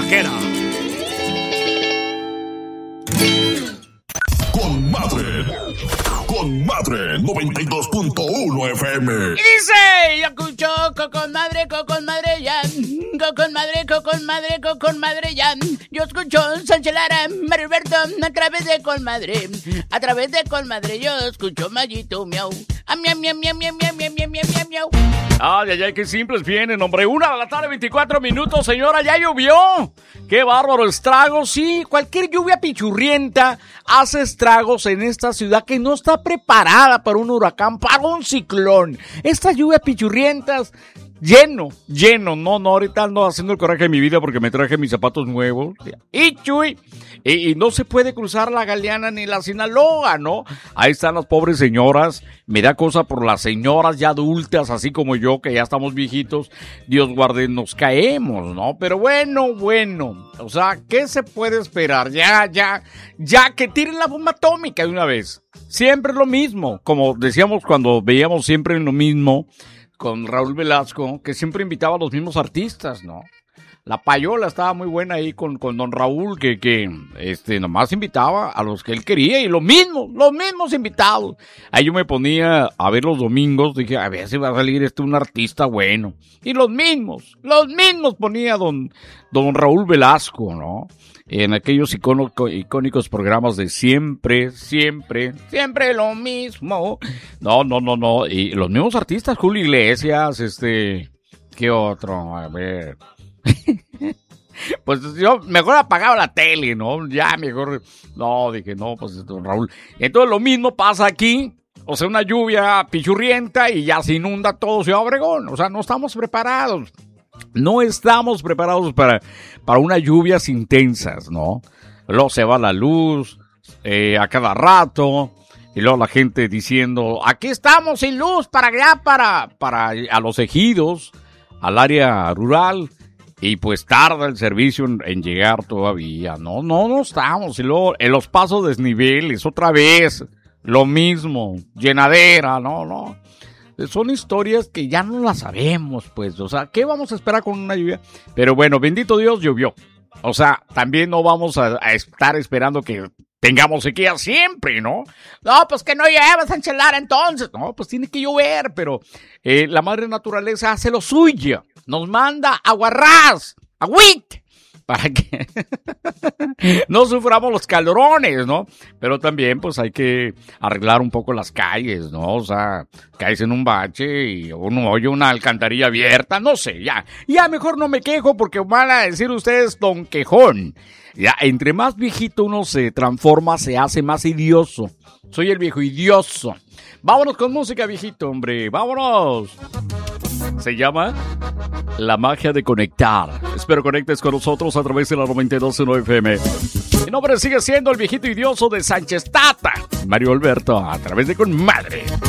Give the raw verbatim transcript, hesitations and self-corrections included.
vaquera. Con madre, con madre noventa y dos punto uno F M. Y dice, yo escucho con madre, con madre ya, con madre, con madre, con madre ya. Yo escucho Sánchez Lara, Mario Alberto, a través de con madre, a través de con madre. Yo escucho Mayito miau, a miau, miau, miau, miau, miau, miau, miau, miau, miau. Ay, ay, ay, qué simples vienen, hombre. Una de la tarde, veinticuatro minutos, señora, ya llovió. Qué bárbaro, estragos, sí. Cualquier lluvia pichurrienta hace estragos en esta ciudad que no está preparada para un huracán, para un ciclón. Estas lluvias pichurrientas, lleno, lleno. No, no, ahorita ando haciendo el coraje de mi vida porque me traje mis zapatos nuevos. Y chuy. Y, y no se puede cruzar la Galeana ni la Sinaloa, ¿no? Ahí están las pobres señoras. Me da cosa por las señoras ya adultas, así como yo, que ya estamos viejitos. Dios guarde, nos caemos, ¿no? Pero bueno, bueno. O sea, ¿qué se puede esperar? Ya, ya, ya que tiren la bomba atómica de una vez. Siempre es lo mismo. Como decíamos cuando veíamos siempre lo mismo con Raúl Velasco, que siempre invitaba a los mismos artistas, ¿no? La payola estaba muy buena ahí con, con don Raúl, que, que este, nomás invitaba a los que él quería, y lo mismo, los mismos invitados. Ahí yo me ponía a ver los domingos, dije, a ver si va a salir este un artista bueno. Y los mismos, los mismos ponía don, don Raúl Velasco, ¿no? En aquellos icono, icónicos programas de siempre, siempre, siempre lo mismo. No, no, no, no. Y los mismos artistas, Julio Iglesias, este, ¿qué otro? A ver. Pues yo mejor apagaba la tele, ¿no? Ya mejor, no, dije, no, pues don Raúl. Entonces lo mismo pasa aquí, o sea, una lluvia pichurrienta y ya se inunda todo Ciudad Obregón, o sea, no estamos preparados, no estamos preparados para, para unas lluvias intensas, ¿no? Luego se va la luz, eh, a cada rato, y luego la gente diciendo, aquí estamos sin luz para allá, para, para a los ejidos, al área rural. Y pues tarda el servicio en, en llegar todavía. No, no, no estamos. Y luego en los pasos desniveles, otra vez, lo mismo. Llenadera, no, no. Son historias que ya no las sabemos, pues. O sea, ¿qué vamos a esperar con una lluvia? Pero bueno, bendito Dios, llovió. O sea, también no vamos a, a estar esperando que tengamos sequía siempre, ¿no? No, pues que no llueva, Sánchez Lara, entonces. No, pues tiene que llover, pero eh, la madre naturaleza hace lo suyo. Nos manda aguarrás, agüit, para que no suframos los calorones, ¿no? Pero también, pues, hay que arreglar un poco las calles, ¿no? O sea, caes en un bache y uno oye una alcantarilla abierta, no sé, ya. Ya mejor no me quejo porque van a decir ustedes don quejón. Ya, entre más viejito uno se transforma, se hace más idioso. Soy el viejo idioso. Vámonos con música, viejito, hombre, vámonos. Se llama La Magia de Conectar. Espero conectes con nosotros a través de la noventa y dos punto uno F M. Mi nombre sigue siendo el viejito idioso de Sánchez Tata. Mario Alberto, a través de Con Madre.